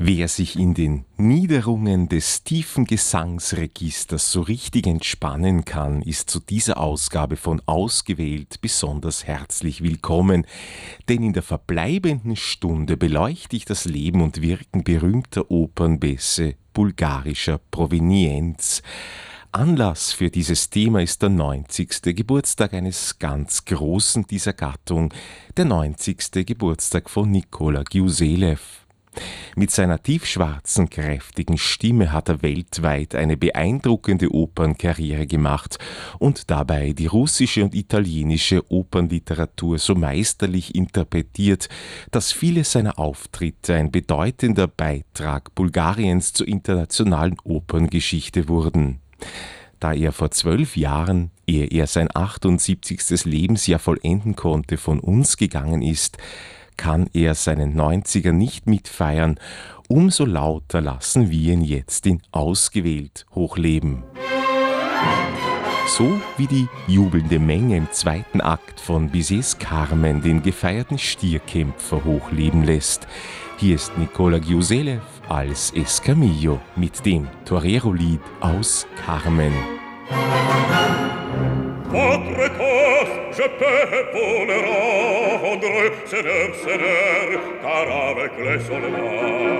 Wer sich in den Niederungen des tiefen Gesangsregisters so richtig entspannen kann, ist zu dieser Ausgabe von Ausgewählt besonders herzlich willkommen. Denn in der verbleibenden Stunde beleuchte ich das Leben und Wirken berühmter Opernbässe bulgarischer Provenienz. Anlass für dieses Thema ist der 90. Geburtstag eines ganz Großen dieser Gattung, der 90. Geburtstag von Nikola Giuselew. Mit seiner tiefschwarzen, kräftigen Stimme hat er weltweit eine beeindruckende Opernkarriere gemacht und dabei die russische und italienische Opernliteratur so meisterlich interpretiert, dass viele seiner Auftritte ein bedeutender Beitrag Bulgariens zur internationalen Operngeschichte wurden. Da er vor 12 Jahren, ehe er sein 78. Lebensjahr vollenden konnte, von uns gegangen ist, kann er seinen 90er nicht mitfeiern. Umso lauter lassen wir ihn jetzt in Ausgewählt hochleben. So wie die jubelnde Menge im zweiten Akt von Bizets Carmen den gefeierten Stierkämpfer hochleben lässt. Hier ist Nikola Giuselew als Escamillo mit dem Torero-Lied aus Carmen. Votre cause, je peux vous le rendre, seigneur, car avec les soldats